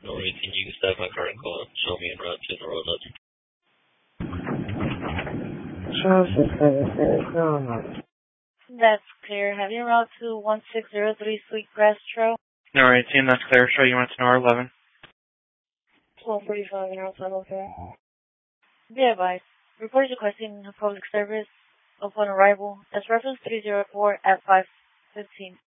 No worries, can you step my card and call? Show me en route to the road left. That's clear. Have you route to 1603 Sweetgrass Trail? No, 18, that's clear. Show you went to NOR 11. 1245 and outside, okay. Be advised. Report requesting public service upon arrival. That's reference 304 at 5:15.